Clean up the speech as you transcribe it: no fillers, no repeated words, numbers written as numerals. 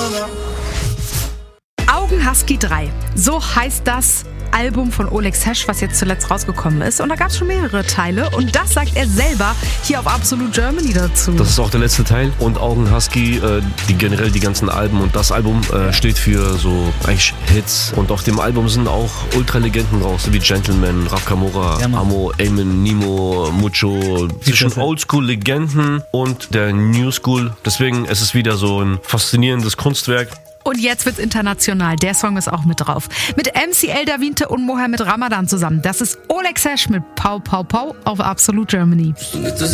Augenhusky 3. So heißt das Album von Oleg Sesh, was jetzt zuletzt rausgekommen ist. Und da gab es schon mehrere Teile. Und das sagt er selber hier auf Absolute Germany dazu. Das ist auch der letzte Teil. Und Augenhusky, generell die ganzen Alben. Und das Album steht für so eigentlich Hits. Und auf dem Album sind auch Ultralegenden drauf, so wie Gentleman, Rakamura, Amo, Eamon, Nemo, Mucho. Zwischen Oldschool-Legenden und der New School. Deswegen ist es wieder so ein faszinierendes Kunstwerk. Und jetzt wird's international. Der Song ist auch mit drauf. Mit MC El Davinte und Mohammed Ramadan zusammen. Das ist Oleg Sesh mit Pau Pau Pau auf Absolute Germany.